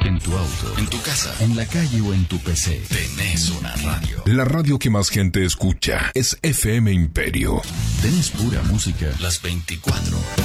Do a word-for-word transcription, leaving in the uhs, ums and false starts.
En tu auto, en tu casa, en la calle o en tu P C, tenés una radio. La radio que más gente escucha es F M Imperio. Tenés pura música las veinticuatro horas.